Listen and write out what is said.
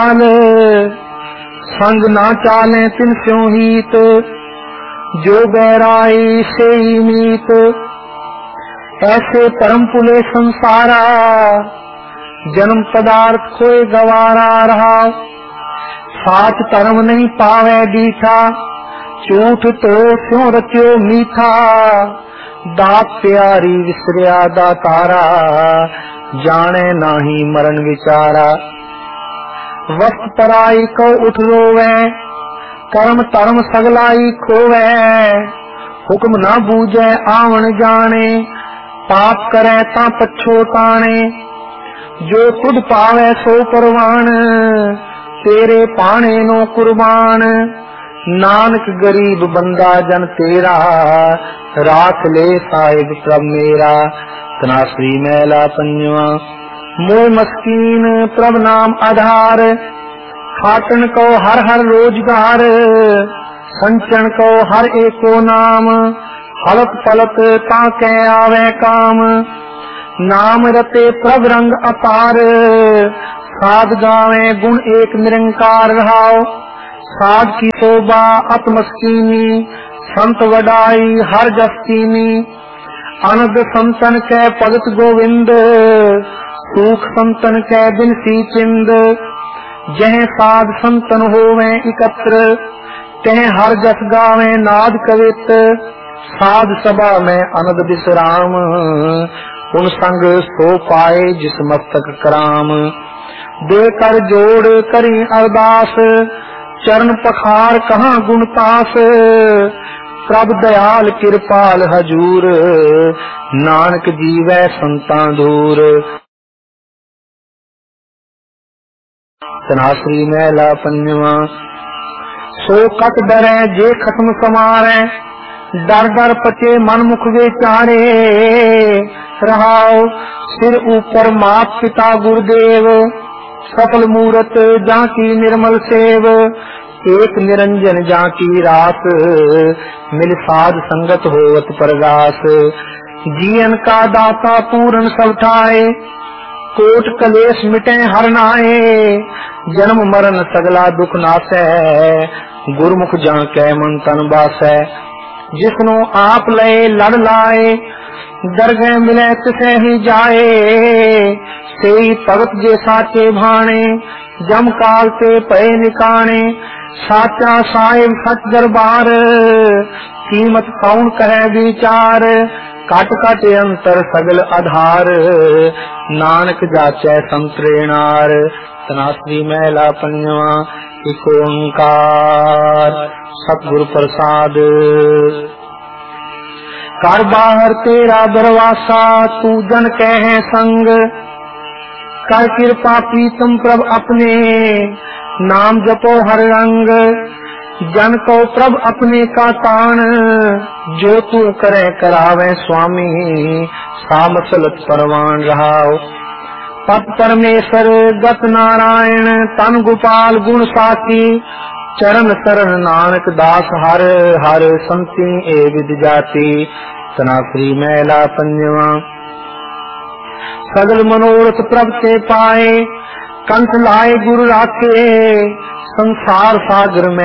संग ना चाले तिन स्यों हीत, जो गहराई से ही मीत। ऐसे परम पुले संसारा, जन्म पदार्थ खोए गवारा रहा। साच धर्म नहीं पावे दीठा, झूठ तो स्यों रत्यो मीठा। दात प्यारी विसरिया दातारा, जाने नाही मरण विचारा। वस्त पराई को उठ रोवे, कर्म धर्म सगलाई खोवे। हुक्म ना बूझे आवन जाने, पाप करे ता पछोताने। जो तुध पावे सो परवान, तेरे पाने नो कुर्बान। नानक गरीब बंदा जन तेरा, राख ले साहिब प्रभ मेरा। तनाश्री मैला पंजवा। मोह मस्कीन प्रभ नाम आधार, खाटन को हर हर रोजगार। संचन को हर एको नाम, हलत पलत ताके आवे काम। नाम रते प्रभ रंग अपार, साध गावे गुण एक निरंकार रहाओ। साध की शोभा आत्मस्कीनी, संत वडाई हर जस्तीनी। अनद संतन कै भगत गोविंद, सूख संतन कै बिनसी चिंद। जह साध संतन होवे एकत्र, तह हर जस गावे नाद कवित। साध सभा में अनद विश्राम, उन संग सो पाए जिस मस्तक कराम। दे कर जोड़ करी अरदास, चरण पखार कहाँ गुणतास। प्रभ दयाल कृपाल हजूर, नानक जीवै संतां दूर। तनाश्री मैला पंजवा। सो कट डरै जे खत्म समारै, डर डर पचे मन मुख विचारे। रहाओ सिर ऊपर मात पिता गुरुदेव, सफल मूरत जाकी निर्मल सेव। एक निरंजन जाकी रास, मिल साध संगत होवत परगास। जीवन का दाता पूर्ण सब ठाए, कोट कलेश मिटे हर नाए। जन्म मरण सगला दुख नासै, गुरमुख जाके मन तन बासै। जिसनो आप लए लड़ लाए, दरगह मिले तिसे ही जाए। सेई भगत जे साचे भाणे, जम काल ते पए निकाणे। साचा साहिब सच दरबार, कीमत कौन कहे विचार। काट काट अंतर सगल आधार, नानक जाचै संतरेणार। तनाश्री मैला पंजवा। एक ओंकार सतगुरु प्रसाद। कर बाहर तेरा दरवासा, तू जन कहे संग। कर कृपा प्रीतम प्रभ अपने, नाम जपो हर रंग। जन को प्रभ अपने का तान, जो तू करे करावे स्वामी। सामसलत परवान रहाओ। पत परमेश्वर गत नारायण, तन गोपाल गुण साकी। चरण शरण नानक दास हर, हर संति ए विद जाति। तनाश्री मैला पंजवा। सगल मनोरथ प्रभ ते पाए, कंठ लाए गुरु राखे। संसार सागर में